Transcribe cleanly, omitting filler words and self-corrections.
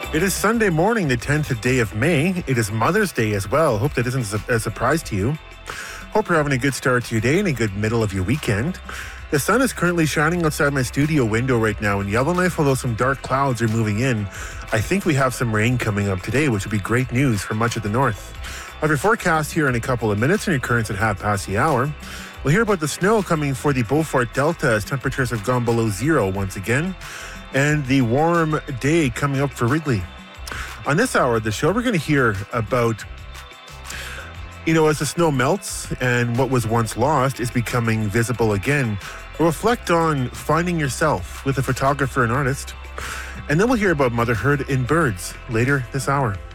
It is Sunday morning, the 10th day of May. It is Mother's Day as well. Hope that isn't a surprise to you. Hope you're having a good start to your day and a good middle of your weekend. The sun is currently shining outside my studio window right now in Yellowknife, although some dark clouds are moving in. I think we have some rain coming up today, which would be great news for much of the north. I have your forecast here in a couple of minutes and your currents at half past the hour. We'll hear about the snow coming for the Beaufort Delta as temperatures have gone below zero once again, and the warm day coming up for Ridley. On this hour of the show, we're going to hear about, as the snow melts and what was once lost is becoming visible again. We'll reflect on finding yourself with a photographer and artist. And then we'll hear about motherhood in birds later this hour.